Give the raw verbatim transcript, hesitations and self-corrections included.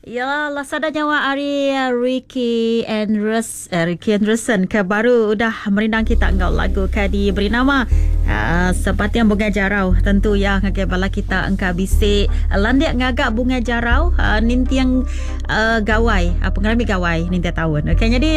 Ya, lasada nyawa Ari Ricky Anderson, uh, Ricky Anderson ke baru udah merindang kita engkau lagu kadi beri nama uh, seperti yang bunga jarau tentu ya ngake bala kita engkau bisik landiak ngagak bunga jarau uh, ninti yang uh, gawai uh, pengalami gawai ninti tahun. Okey, jadi